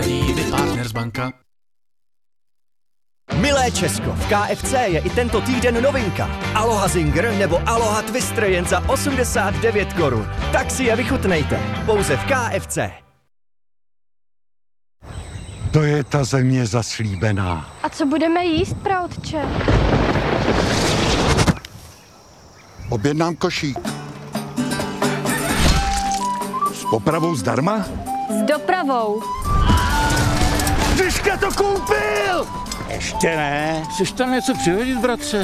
Easy Partners banka. Milé Česko, v KFC je i tento týden novinka. Aloha Zinger nebo Aloha Twister jen za 89 korun. Tak si je vychutnejte. Pouze v KFC. To je ta země zaslíbená. A co budeme jíst, praotče? Objednám košík. S popravou zdarma? S dopravou. Tyška to koupil! Ještě ne. Chceš tam něco přihodit, bratře?